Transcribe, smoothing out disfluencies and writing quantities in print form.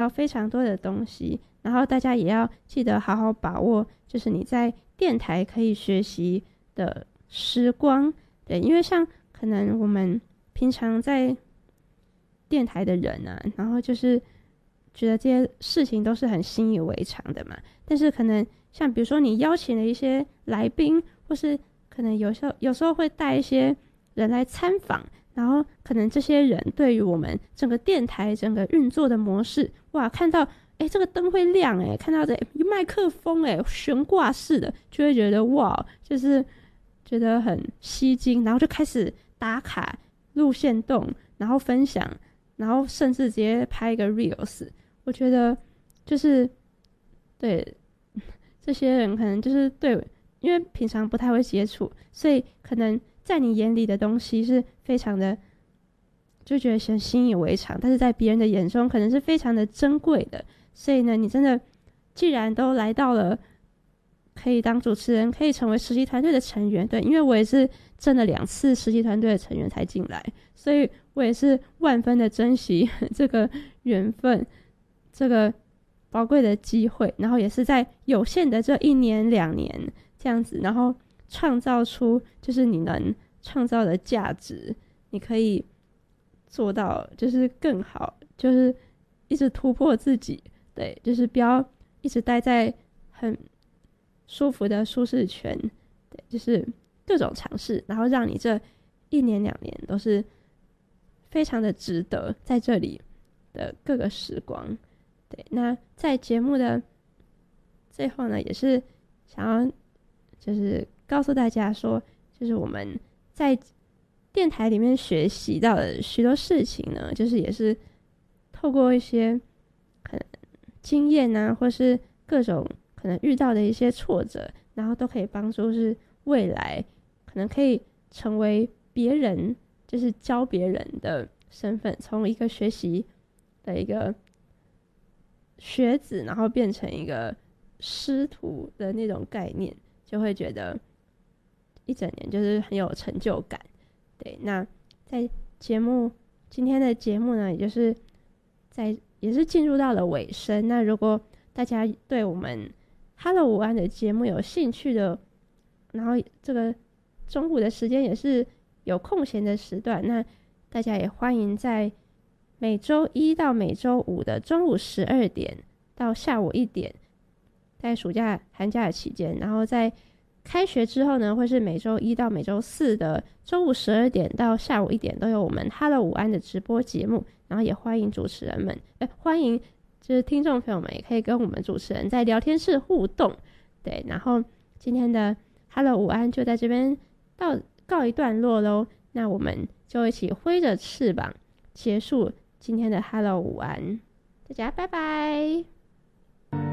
非常多的东西，然后大家也要记得好好把握，就是你在电台可以学习的时光。对，因为像可能我们平常在电台的人啊，然后就是觉得这些事情都是很习以为常的嘛，但是可能像比如说你邀请了一些来宾，或是可能有时候会带一些人来参访，然后可能这些人对于我们整个电台整个运作的模式，哇，看到这个灯会亮，看到这麦克风悬挂式的，就会觉得哇，就是觉得很吸睛，然后就开始打卡录限动，然后分享，然后甚至直接拍一个 reels。 我觉得就是对这些人可能就是对，因为平常不太会接触，所以可能在你眼里的东西是非常的就觉得很习以为常，但是在别人的眼中可能是非常的珍贵的。所以呢，你真的既然都来到了可以当主持人，可以成为实习团队的成员，对，因为我也是真的2次实习团队的成员才进来，所以我也是万分的珍惜这个缘分，这个宝贵的机会，然后也是在有限的这1年2年这样子，然后创造出就是你能创造的价值，你可以做到就是更好，就是一直突破自己。对，就是不要一直待在很舒服的舒适圈，对，就是各种尝试，然后让你这1年2年都是非常的值得在这里的各个时光。对，那在节目的最后呢，也是想要就是告诉大家说，就是我们在电台里面学习到的许多事情呢，就是也是透过一些可能经验啊，或是各种可能遇到的一些挫折，然后都可以帮助是未来可能可以成为别人，就是教别人的身份，从一个学习的一个学子，然后变成一个师徒的那种概念，就会觉得一整年就是很有成就感。对，那在今天的节目呢，也是进入到了尾声。那如果大家对我们 Hello 午安的节目有兴趣的，然后这个中午的时间也是有空闲的时段，那大家也欢迎在每周1到每周5的中午12点到下午1点，在暑假寒假的期间，然后在开学之后呢，会是每周1到每周4的中午12点到下午1点都有我们 Hello 午安的直播节目，然后也欢迎主持人们欢迎就是听众朋友们也可以跟我们主持人在聊天室互动。对，然后今天的 Hello 午安就在这边告一段落咯，那我们就一起挥着翅膀结束今天的 Hello 午安，大家拜拜。